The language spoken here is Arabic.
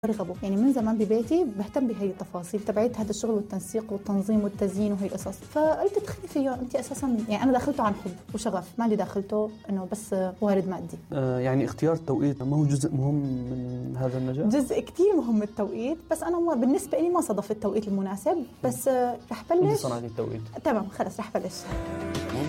برغبه، يعني من زمان ببيتي بهتم بهي التفاصيل تبعت هذا الشغل والتنسيق والتنظيم والتزيين وهي القصص. فقلت ادخلي فيه، انت اساسا يعني انا دخلته عن حب وشغف، ما اللي دخلته انه بس وارد مادي. يعني اختيار التوقيت ما هو جزء مهم من هذا النجاح؟ جزء كتير مهم التوقيت، بس انا بالنسبه لي ما صدف التوقيت المناسب، بس رح بلش. صنعتي التوقيت؟ تمام، خلص رح بلش.